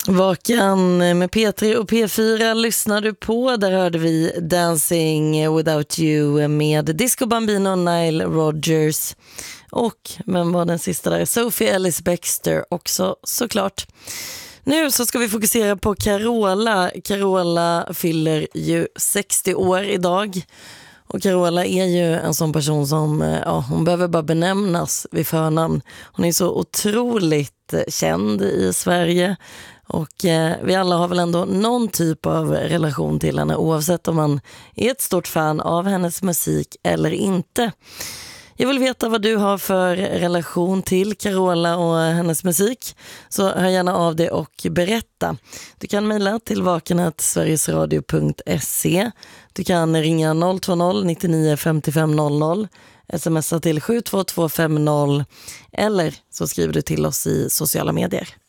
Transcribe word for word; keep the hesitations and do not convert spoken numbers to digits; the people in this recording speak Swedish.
Vakan med P tre och P fyra lyssnar du på. Där hörde vi Dancing Without You med Disco Bambino och Nile Rodgers. Och vem var den sista där? Sophie Ellis-Bextor också såklart. Nu så ska vi fokusera på Carola. Carola fyller ju sextio år idag. Och Carola är ju en sån person som, ja, hon behöver bara benämnas vid förnamn. Hon är så otroligt känd i Sverige. Och eh, vi alla har väl ändå någon typ av relation till henne, oavsett om man är ett stort fan av hennes musik eller inte. Jag vill veta vad du har för relation till Carola och hennes musik. Så hör gärna av dig och berätta. Du kan mejla till vakenhet sverigesradio punkt se. Du kan ringa noll två noll nittionio femtiofem noll noll. Smsa till sju två två fem noll. Eller så skriver du till oss i sociala medier.